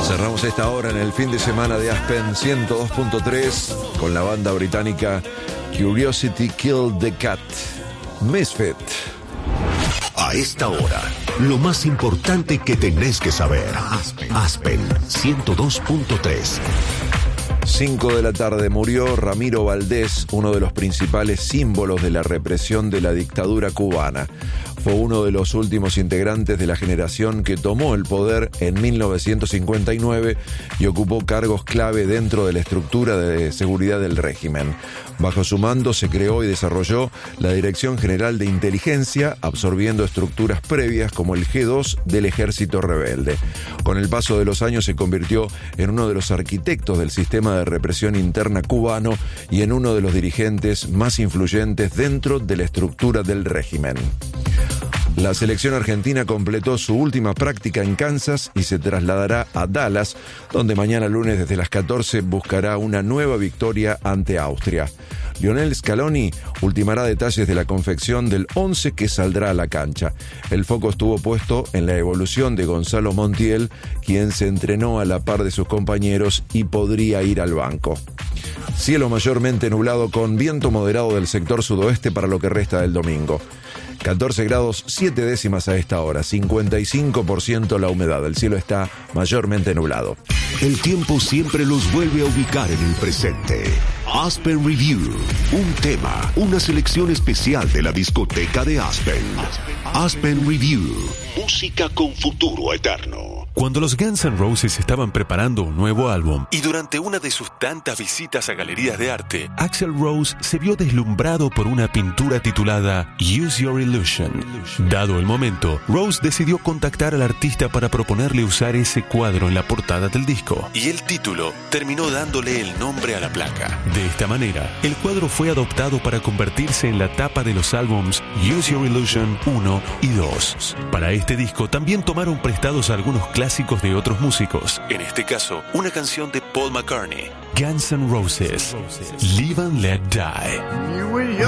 Cerramos esta hora en el fin de semana de Aspen 102.3 con la banda británica Curiosity Killed the Cat. Misfit. A esta hora, lo más importante que tenés que saber. Aspen 102.3. 5 de la tarde murió Ramiro Valdés, uno de los principales símbolos de la represión de la dictadura cubana. Fue uno de los últimos integrantes de la generación que tomó el poder en 1959 y ocupó cargos clave dentro de la estructura de seguridad del régimen. Bajo su mando se creó y desarrolló la Dirección General de Inteligencia, absorbiendo estructuras previas como el G2 del Ejército Rebelde. Con el paso de los años se convirtió en uno de los arquitectos del sistema de represión interna cubano y en uno de los dirigentes más influyentes dentro de la estructura del régimen. La selección argentina completó su última práctica en Kansas y se trasladará a Dallas, donde mañana lunes desde las 14 buscará una nueva victoria ante Austria. Lionel Scaloni ultimará detalles de la confección del 11 que saldrá a la cancha. El foco estuvo puesto en la evolución de Gonzalo Montiel, quien se entrenó a la par de sus compañeros y podría ir al banco. Cielo mayormente nublado con viento moderado del sector sudoeste para lo que resta del domingo. 14 grados 7 décimas a esta hora, 55% la humedad, el cielo está mayormente nublado. El tiempo siempre los vuelve a ubicar en el presente. Aspen Review, un tema, una selección especial de la discoteca de Aspen. Aspen Review, música con futuro eterno. Cuando los Guns N' Roses estaban preparando un nuevo álbum y durante una de sus tantas visitas a galerías de arte, Axl Rose se vio deslumbrado por una pintura titulada Use Your Illusion. Dado el momento, Rose decidió contactar al artista para proponerle usar ese cuadro en la portada del disco, y el título terminó dándole el nombre a la placa. De esta manera, el cuadro fue adoptado para convertirse en la tapa de los álbums Use Your Illusion 1 y 2. Para este disco también tomaron prestados algunos clásicos de otros músicos, en este caso, una canción de Paul McCartney, Guns N' Roses, Live and Let Die.